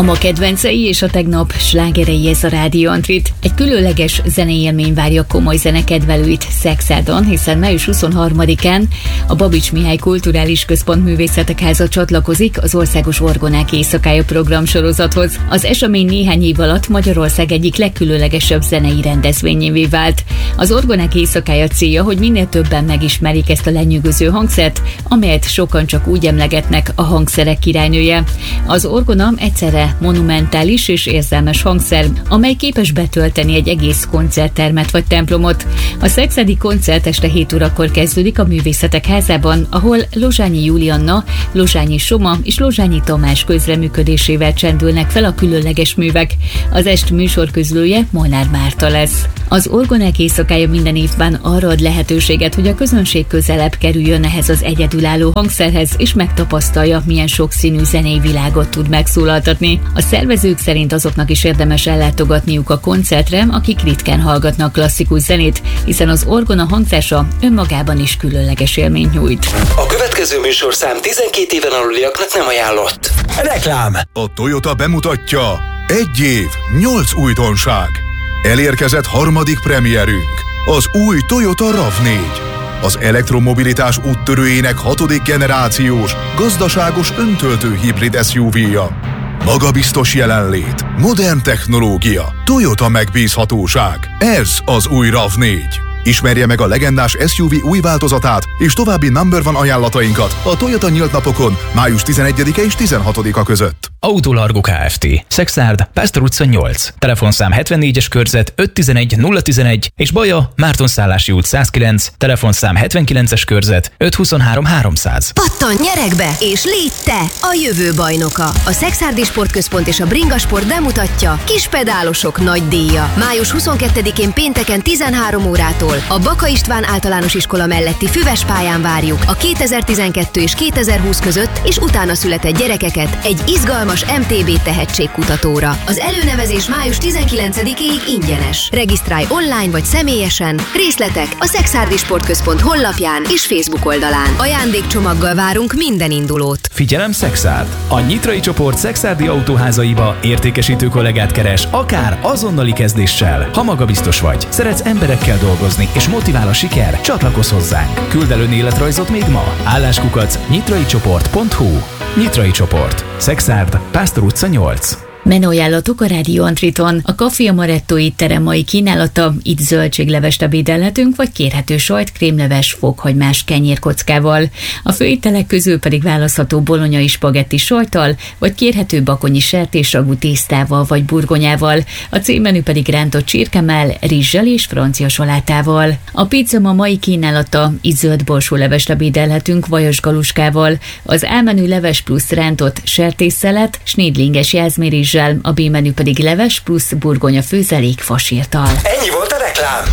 A ma kedvencei és a tegnap slágerei, ez a Rádió Antrit. Egy különleges zenei élmény várja komoly zenekedvelőit Szexádon, hiszen május 23-án a Babits Mihály Kulturális Központ Művészetek Háza csatlakozik az Országos Orgonák Éjszakája programsorozathoz. Az esemény néhány év alatt Magyarország egyik legkülönlegesebb zenei rendezvényévé vált. Az Orgonák Éjszakája célja, hogy minél többen megismerik ezt a lenyűgöző hangszert, amelyet sokan csak úgy emlegetnek, a hangszerek királynője. Az orgona egyszerre monumentális és érzelmes hangszer, amely képes betölteni egy egész koncerttermet vagy templomot. A szexádi koncert este 7 órakor kezdődik a Művészetek Házában, ahol Lozsányi Julianna, Lozsányi Soma és Lozsányi Tamás közreműködésével csendülnek fel a különleges művek. Az est műsorközlője Molnár Márta lesz. Az Orgonák Éjszakája minden évben arra ad lehetőséget, hogy a közönség közelebb kerüljön ehhez az egyedülálló hangszerhez, és megtapasztalja, milyen sokszínű zenei világot tud megszólaltatni. A szervezők szerint azoknak is érdemes ellátogatniuk a koncertre, akik ritkán hallgatnak klasszikus zenét, hiszen az orgona hangzása önmagában is különleges élményt nyújt. A következő műsorszám 12 éven aluliaknak nem ajánlott. Reklám! A Toyota bemutatja: 1 év, 8 újdonság. Elérkezett harmadik premierünk, az új Toyota RAV4. Az elektromobilitás úttörőjének 6. generációs, gazdaságos öntöltő hibrid SUV-ja. Magabiztos jelenlét, modern technológia, Toyota megbízhatóság. Ez az új RAV4. Ismerje meg a legendás SUV új változatát és további number one ajánlatainkat a Toyota nyílt napokon május 11-e és 16-a között. Autolargo Kft. Szexárd, Pásztor utca 8. Telefonszám 74-es körzet 511 011 és Baja, Mártonszállási út 109. Telefonszám 79-es körzet 523 300. Pattanj nyerekbe és légy te a jövő bajnoka. A Szexárdi Sportközpont és a Bringa Sport bemutatja kispedálosok nagy díja. Május 22-én pénteken 13 órától a Baka István általános iskola melletti Füves pályán várjuk a 2012 és 2020 között és utána született gyerekeket egy izgalmas MTB tehetségkutatóra. Az előnevezés május 19-ig ingyenes. Regisztrálj online vagy személyesen. Részletek a Szexárdi Sportközpont honlapján és Facebook oldalán. Ajándékcsomaggal várunk minden indulót. Figyelem Szexárd! A Nyitrai csoport szexárdi autóházaiba értékesítő kollégát keres, akár azonnali kezdéssel. Ha magabiztos vagy, szeretsz emberekkel dolgozni és motivál a siker, csatlakozz hozzánk. Küld el önéletrajzot még ma. Álláskukac nyitraicsoport.hu. Nyitrai csoport. Szexárd, Pásztor utca 8. Menüajánlatok a Rádió Antriton. A Café Amaretto étterem mai kínálata: itt zöldséglevest ebédelhetünk, vagy kérhető sajt, krémleves, fokhagymás kenyérkockával. A főételek közül pedig választható bolonyai spagetti sajttal, vagy kérhető bakonyi sertéssagú tésztával vagy burgonyával. A címmenü pedig rántott csirkemell, rizssel és francia salátával. A pizza ma mai kínálata: itt zöld borsólevest ebédelhetünk vajas galuskával. Az A-menü leves plusz rántott sertésszelet, snédlinges jászmérizs, a B-menü pedig leves plusz burgonya főzelék fasírtal. Ennyi volt a reklám!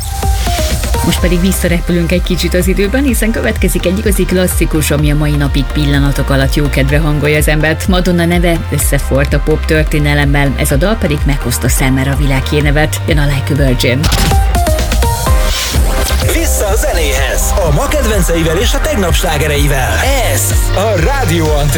Most pedig visszarepülünk egy kicsit az időben, hiszen következik egy igazi klasszikus, ami a mai napig pillanatok alatt jókedvre hangolja az embert. Madonna neve összeforrt a pop történelemmel, ez a dal pedig meghozta számára a világ hírnevet. Jön a Like a Virgin. Vissza a zenéhez, a ma kedvenceivel és a tegnap slágereivel. Ez a Rádió Antrit.